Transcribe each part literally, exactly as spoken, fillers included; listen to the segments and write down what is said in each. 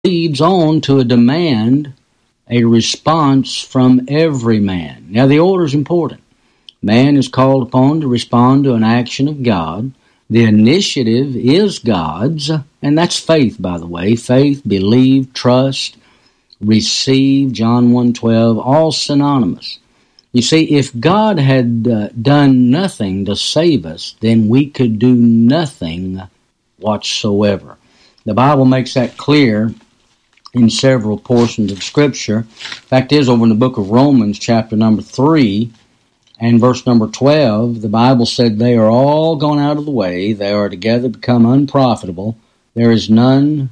leads on to a demand, a response from every man. Now, the order is important. Man is called upon to respond to an action of God. The initiative is God's, and that's faith, by the way. Faith, believe, trust, receive, John one twelve, all synonymous. You see, if God had uh, done nothing to save us, then we could do nothing whatsoever. The Bible makes that clear in several portions of Scripture. Fact is, over in the book of Romans, chapter number three, and verse number twelve, the Bible said, "They are all gone out of the way, they are together become unprofitable. There is none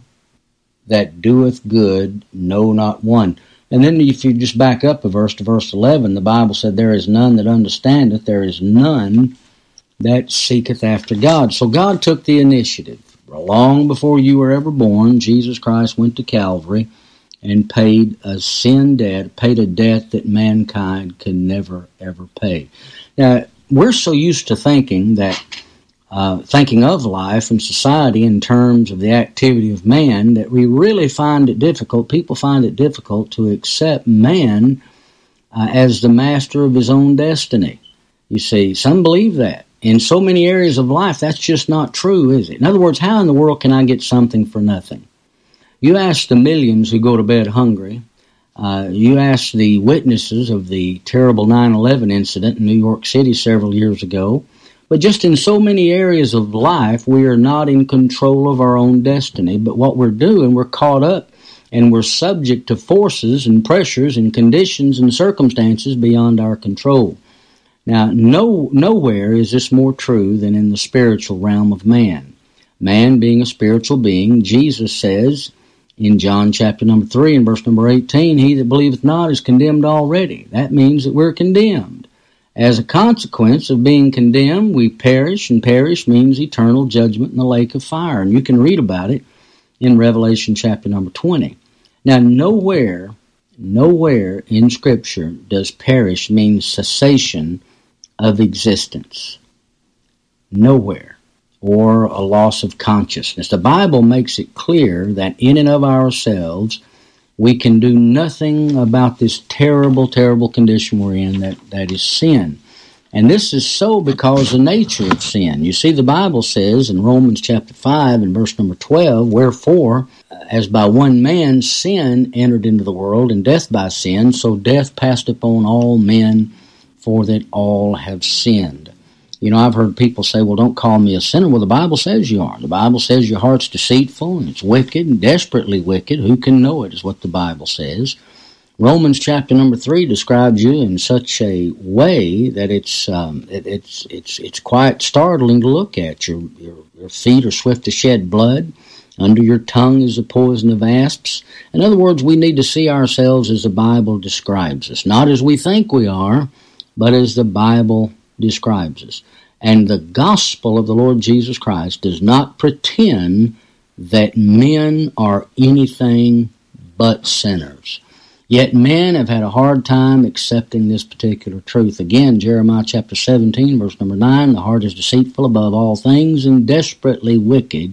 that doeth good, no, not one." And then if you just back up a verse to verse eleven, the Bible said, "There is none that understandeth, there is none that seeketh after God." So God took the initiative. Long before you were ever born, Jesus Christ went to Calvary and paid a sin debt, paid a debt that mankind could never, ever pay. Now, we're so used to thinking that, uh, thinking of life and society in terms of the activity of man, that we really find it difficult, people find it difficult to accept man uh, as the master of his own destiny. You see, some believe that. In so many areas of life, that's just not true, is it? In other words, how in the world can I get something for nothing? You ask the millions who go to bed hungry, uh, you ask the witnesses of the terrible nine eleven incident in New York City several years ago, but just in so many areas of life, we are not in control of our own destiny, but what we're doing, we're caught up and we're subject to forces and pressures and conditions and circumstances beyond our control. Now, no, nowhere is this more true than in the spiritual realm of man. Man being a spiritual being, Jesus says in John chapter number three and verse number eighteen, "He that believeth not is condemned already." That means that we're condemned. As a consequence of being condemned, we perish, and perish means eternal judgment in the lake of fire. And you can read about it in Revelation chapter number twenty. Now, nowhere, nowhere in Scripture does perish mean cessation of existence. Nowhere. Or a loss of consciousness. The Bible makes it clear that in and of ourselves, we can do nothing about this terrible, terrible condition we're in, that, that is sin. And this is so because of the nature of sin. You see, the Bible says in Romans chapter five and verse number twelve, "Wherefore, as by one man sin entered into the world, and death by sin, so death passed upon all men, for that all have sinned." You know, I've heard people say, "Well, don't call me a sinner." Well, the Bible says you are. The Bible says your heart's deceitful and it's wicked and desperately wicked. Who can know it, is what the Bible says. Romans chapter number three describes you in such a way that it's um, it, it's it's it's quite startling to look at. Your, your your feet are swift to shed blood. Under your tongue is the poison of asps. In other words, we need to see ourselves as the Bible describes us, not as we think we are, but as the Bible describes us. And the gospel of the Lord Jesus Christ does not pretend that men are anything but sinners. Yet men have had a hard time accepting this particular truth. Again, Jeremiah chapter seventeen, verse number nine, "The heart is deceitful above all things and desperately wicked.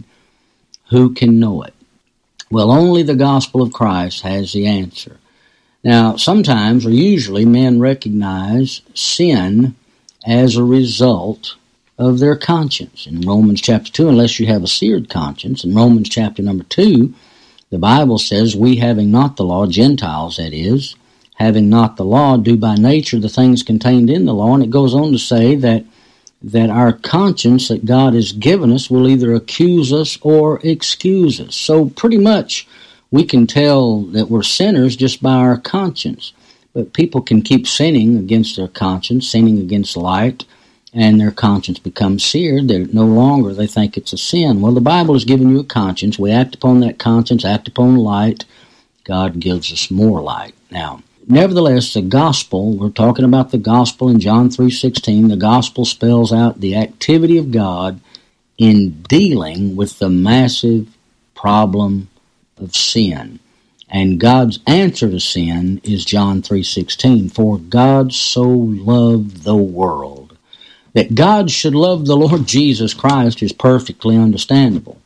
Who can know it?" Well, only the gospel of Christ has the answer. Now, sometimes, or usually, men recognize sin as a result of their conscience. In Romans chapter two, unless you have a seared conscience, in Romans chapter number two, the Bible says, "We having not the law," Gentiles that is, "having not the law, do by nature the things contained in the law." And it goes on to say that, that our conscience that God has given us will either accuse us or excuse us. So pretty much we can tell that we're sinners just by our conscience. But people can keep sinning against their conscience, sinning against light, and their conscience becomes seared. They're no longer, they think it's a sin. Well, the Bible has given you a conscience. We act upon that conscience, act upon light. God gives us more light. Now, nevertheless, the gospel, we're talking about the gospel in John three sixteen. The gospel spells out the activity of God in dealing with the massive problem of sin. And God's answer to sin is John three sixteen. "For God so loved the world." That God should love the Lord Jesus Christ is perfectly understandable.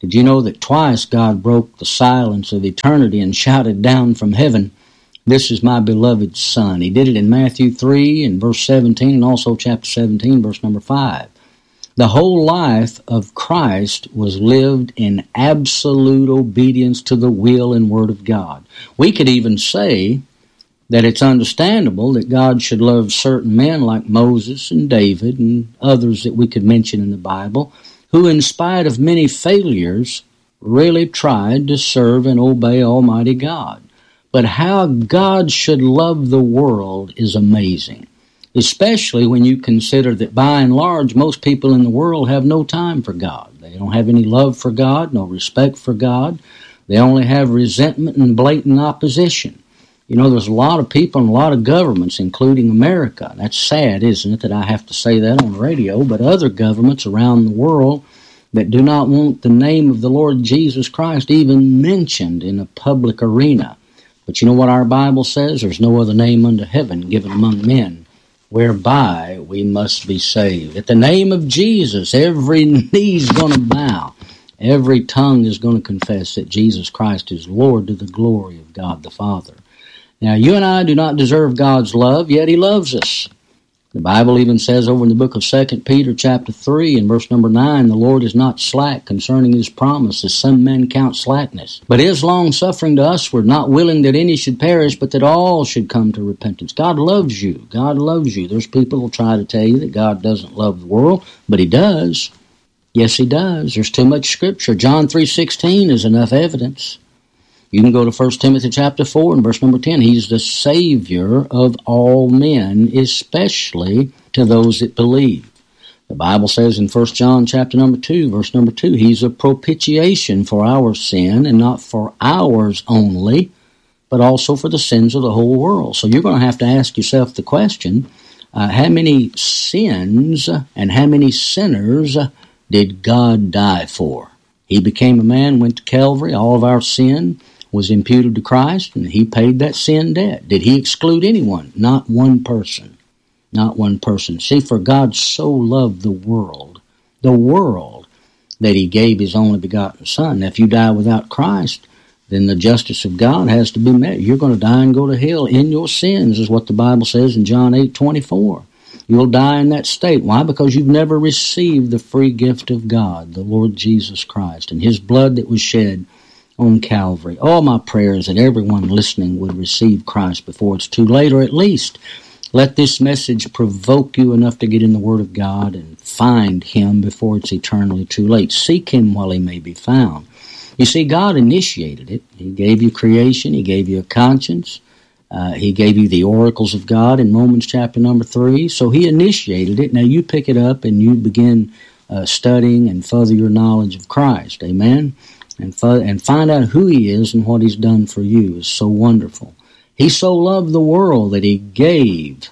Did you know that twice God broke the silence of eternity and shouted down from heaven, "This is my beloved Son"? He did it in Matthew three and verse seventeen, and also chapter seventeen, verse number five. The whole life of Christ was lived in absolute obedience to the will and word of God. We could even say that it's understandable that God should love certain men like Moses and David and others that we could mention in the Bible, who in spite of many failures really tried to serve and obey Almighty God. But how God should love the world is amazing, especially when you consider that by and large most people in the world have no time for God. They don't have any love for God, no respect for God. They only have resentment and blatant opposition. You know, there's a lot of people and a lot of governments, including America. That's sad, isn't it, that I have to say that on the radio, but other governments around the world that do not want the name of the Lord Jesus Christ even mentioned in a public arena. But you know what our Bible says? There's no other name under heaven given among men whereby we must be saved. At the name of Jesus, every knee's going to bow. Every tongue is going to confess that Jesus Christ is Lord to the glory of God the Father. Now, you and I do not deserve God's love, yet He loves us. The Bible even says over in the book of Second Peter chapter three and verse number nine, the Lord is not slack concerning His promise, as some men count slackness, but is long-suffering to usward, not willing that any should perish, but that all should come to repentance. God loves you. God loves you. There's people who will try to tell you that God doesn't love the world, but He does. Yes, He does. There's too much Scripture. John three sixteen is enough evidence. You can go to First Timothy chapter four and verse number ten. He's the Savior of all men, especially to those that believe. The Bible says in First John chapter number two, verse number two, He's a propitiation for our sin, and not for ours only, but also for the sins of the whole world. So you're going to have to ask yourself the question, uh, how many sins and how many sinners did God die for? He became a man, went to Calvary, all of our sin was imputed to Christ, and He paid that sin debt. Did He exclude anyone? Not one person. Not one person. See, for God so loved the world, the world, that He gave His only begotten Son. Now, if you die without Christ, then the justice of God has to be met. You're going to die and go to hell in your sins, is what the Bible says in John eight twenty-four. You'll die in that state. Why? Because you've never received the free gift of God, the Lord Jesus Christ, and His blood that was shed on Calvary. All my prayers that everyone listening would receive Christ before it's too late, or at least let this message provoke you enough to get in the Word of God and find Him before it's eternally too late. Seek Him while He may be found. You see, God initiated it. He gave you creation. He gave you a conscience. Uh, he gave you the oracles of God in Romans chapter number three. So He initiated it. Now you pick it up and you begin uh, studying and further your knowledge of Christ. Amen? And, f- and find out who He is and what He's done for you is so wonderful. He so loved the world that He gave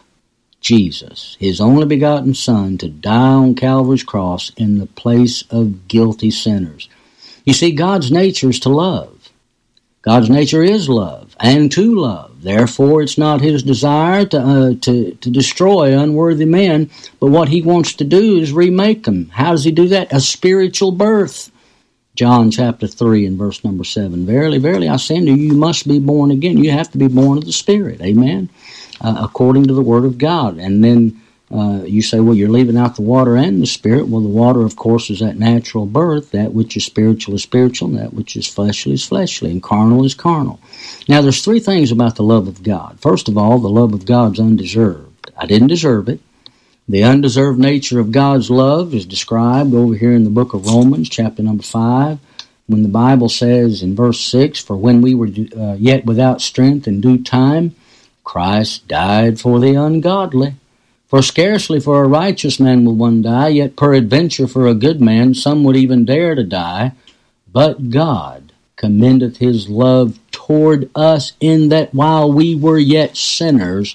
Jesus, His only begotten Son, to die on Calvary's cross in the place of guilty sinners. You see, God's nature is to love. God's nature is love, and to love. Therefore, it's not His desire to, uh, to, to destroy unworthy men, but what He wants to do is remake them. How does He do that? A spiritual birth. John chapter three and verse number seven. Verily, verily, I say unto you, you must be born again. You have to be born of the Spirit. Amen? Uh, according to the Word of God. And then uh, you say, well, you're leaving out the water and the Spirit. Well, the water, of course, is that natural birth. That which is spiritual is spiritual, and that which is fleshly is fleshly, and carnal is carnal. Now, there's three things about the love of God. First of all, the love of God's undeserved. I didn't deserve it. The undeserved nature of God's love is described over here in the book of Romans, chapter number five, when the Bible says in verse six, For when we were uh, yet without strength in due time, Christ died for the ungodly. For scarcely for a righteous man will one die, yet peradventure for a good man some would even dare to die. But God commendeth His love toward us, in that while we were yet sinners,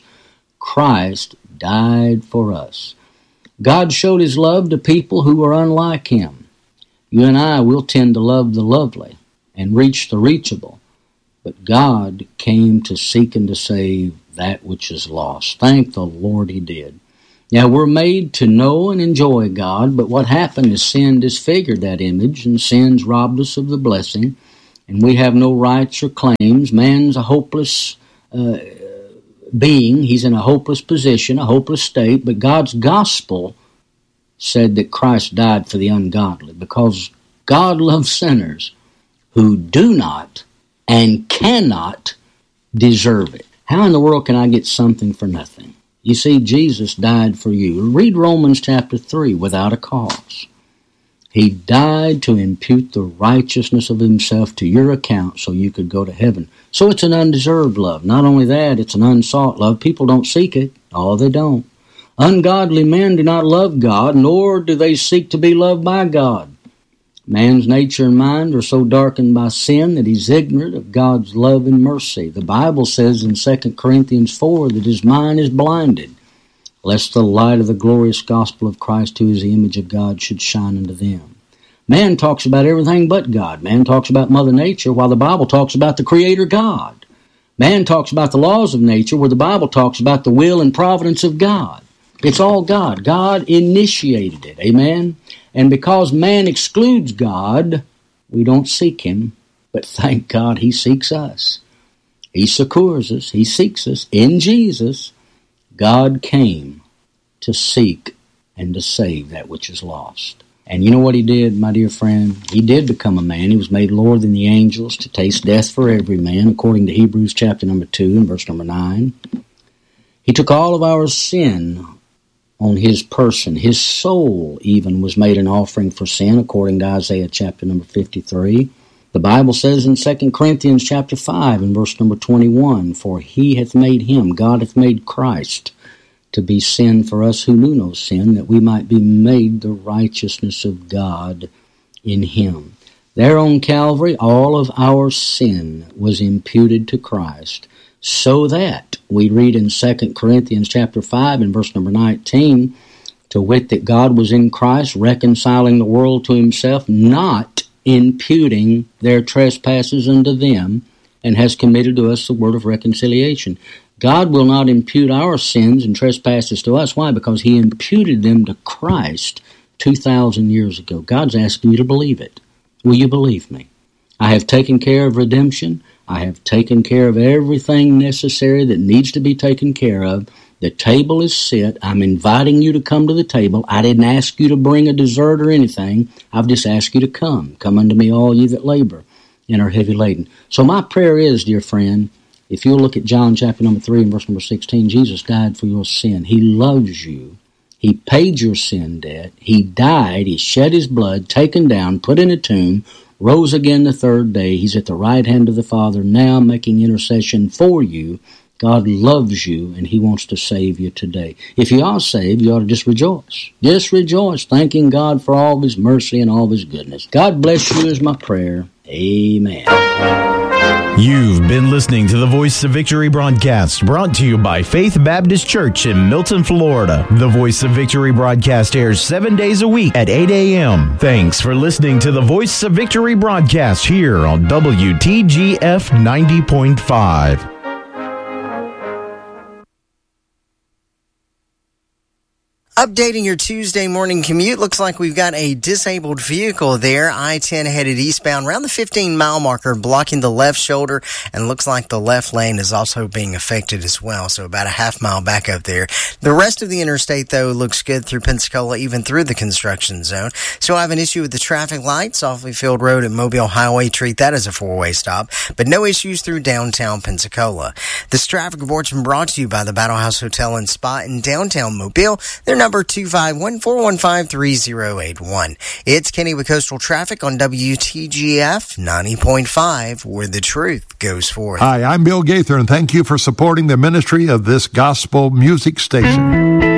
Christ died for us. God showed His love to people who were unlike Him. You and I will tend to love the lovely and reach the reachable, but God came to seek and to save that which is lost. Thank the Lord He did. Now, we're made to know and enjoy God, but what happened is sin disfigured that image, and sin's robbed us of the blessing, and we have no rights or claims. Man's a hopeless uh, being. He's in a hopeless position, a hopeless state, but God's gospel said that Christ died for the ungodly, because God loves sinners who do not and cannot deserve it. How in the world can I get something for nothing? You see, Jesus died for you. Read Romans chapter three, without a cause. He died to impute the righteousness of himself to your account so you could go to heaven. So it's an undeserved love. Not only that, it's an unsought love. People don't seek it. Oh, they don't. Ungodly men do not love God, nor do they seek to be loved by God. Man's nature and mind are so darkened by sin that he's ignorant of God's love and mercy. The Bible says in Second Corinthians four that his mind is blinded, lest the light of the glorious gospel of Christ, who is the image of God, should shine unto them. Man talks about everything but God. Man talks about Mother Nature, while the Bible talks about the Creator God. Man talks about the laws of nature, where the Bible talks about the will and providence of God. It's all God. God initiated it. Amen? And because man excludes God, we don't seek him. But thank God he seeks us. He succors us. He seeks us. In Jesus, God came to seek and to save that which is lost. And you know what he did, my dear friend? He did become a man. He was made lower than the angels to taste death for every man, according to Hebrews chapter number two and verse number nine. He took all of our sin on his person. His soul even was made an offering for sin, according to Isaiah chapter number fifty-three. The Bible says in Second Corinthians chapter five and verse number twenty-one, for he hath made him, God hath made Christ, to be sin for us who knew no sin, that we might be made the righteousness of God in him. There on Calvary, all of our sin was imputed to Christ, so that, we read in Second Corinthians chapter five and verse number nineteen, to wit that God was in Christ reconciling the world to himself, not imputing their trespasses unto them, and has committed to us the word of reconciliation. God will not impute our sins and trespasses to us. Why? Because he imputed them to Christ two thousand years ago. God's asking you to believe it. Will you believe me? I have taken care of redemption. I have taken care of everything necessary that needs to be taken care of. The table is set. I'm inviting you to come to the table. I didn't ask you to bring a dessert or anything. I've just asked you to come. Come unto me, all ye that labor and are heavy laden. So my prayer is, dear friend, if you'll look at John chapter number three and verse number sixteen, Jesus died for your sin. He loves you. He paid your sin debt. He died. He shed his blood, taken down, put in a tomb, rose again the third day. He's at the right hand of the Father now, making intercession for you. God loves you, and he wants to save you today. If you are saved, you ought to just rejoice. Just rejoice, thanking God for all of his mercy and all of his goodness. God bless you is my prayer. Amen. You've been listening to the Voice of Victory broadcast, brought to you by Faith Baptist Church in Milton, Florida. The Voice of Victory broadcast airs seven days a week at eight a.m. Thanks for listening to the Voice of Victory broadcast here on W T G F ninety point five. Updating your Tuesday morning commute, looks like we've got a disabled vehicle there, I ten headed eastbound around the fifteen mile marker, blocking the left shoulder, and looks like the left lane is also being affected as well, so about a half mile back up there. The rest of the interstate, though, looks good through Pensacola, even through the construction zone. So I have an issue with the traffic lights off Field Road at Mobile Highway. Treat that as a four-way stop, but no issues through downtown Pensacola. This traffic report's been brought to you by the Battle House Hotel and Spa in downtown Mobile. They're number two five one, four one five, three zero eight one. It's Kenny with Coastal Traffic on W T G F ninety point five, where the truth goes forth. Hi, I'm Bill Gaither, and thank you for supporting the ministry of this gospel music station.